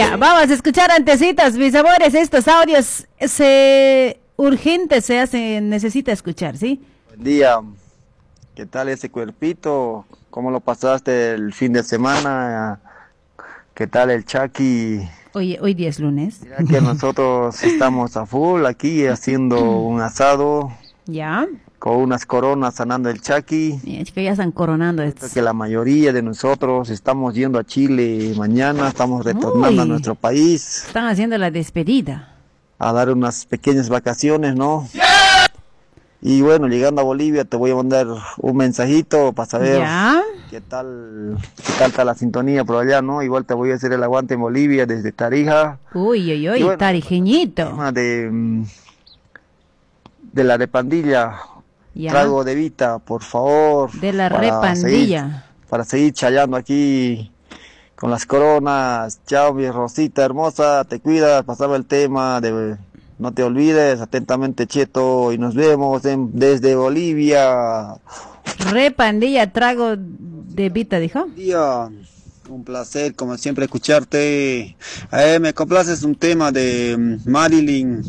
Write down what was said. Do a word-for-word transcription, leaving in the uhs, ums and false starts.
Ya, vamos a escuchar antecitos, mis amores, estos audios se urgentes se hacen, necesita escuchar, ¿sí? Buen día, ¿qué tal ese cuerpito? ¿Cómo lo pasaste el fin de semana? ¿Qué tal el Chucky? Hoy, hoy día es lunes. Mira que nosotros estamos a full aquí haciendo un asado Ya, con unas coronas sanando el Chucky. es que ya están coronando Creo estos. que la mayoría de nosotros estamos yendo a Chile mañana, estamos retornando a Uy, nuestro país están haciendo la despedida. a dar unas pequeñas vacaciones, ¿no? Y bueno, llegando a Bolivia te voy a mandar un mensajito para saber Ya, qué tal, qué tal está la sintonía por allá, ¿no? Igual te voy a hacer el aguante en Bolivia desde Tarija. uy, uy, Y uy, bueno, tarijeñito. tema de, mm, de la repandilla, Ya, trago de Vita, por favor, de la para seguir, repandilla. para seguir chayando aquí con las coronas. Chao, mi Rosita hermosa, te cuidas, pasaba el tema de... No te olvides, atentamente Cheto, y nos vemos en, desde Bolivia. Repandilla, trago de Vita, dijo. Día, un placer como siempre escucharte. Eh, me complaces un tema de mm, Marilyn.